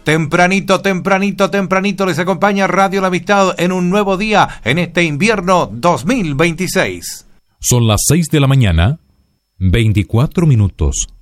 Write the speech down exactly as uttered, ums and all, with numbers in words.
Tempranito, tempranito, tempranito les acompaña Radio La Amistad en un nuevo día en este invierno dos mil veintiséis. Son las seis de la mañana, veinticuatro minutos.